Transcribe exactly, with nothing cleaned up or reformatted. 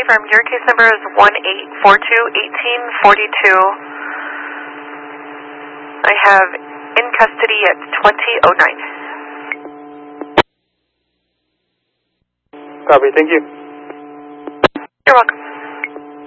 confirm your case number is one eight four two, one eight four two. I have in custody at twenty oh nine. Copy, thank you.